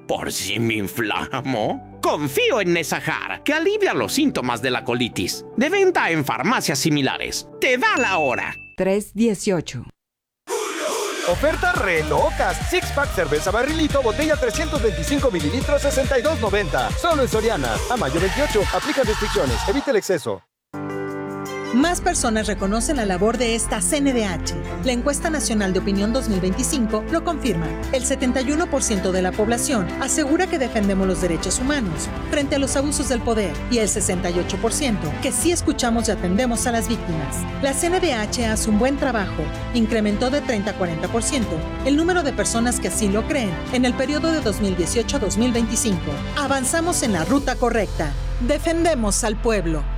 ¿Por si me inflamo? Confío en Nesahar, que alivia los síntomas de la colitis. De venta en farmacias similares. ¡Te da la hora! 3:18. Ofertas re locas. Six Pack cerveza barrilito, botella 325 mililitros, $62.90. Solo en Soriana. A mayo 28. Aplica restricciones. Evita el exceso. Más personas reconocen la labor de esta CNDH. La Encuesta Nacional de Opinión 2025 lo confirma. El 71% de la población asegura que defendemos los derechos humanos frente a los abusos del poder y el 68% que sí escuchamos y atendemos a las víctimas. La CNDH hace un buen trabajo. Incrementó de 30 a 40% el número de personas que así lo creen en el periodo de 2018 a 2025. Avanzamos en la ruta correcta. Defendemos al pueblo.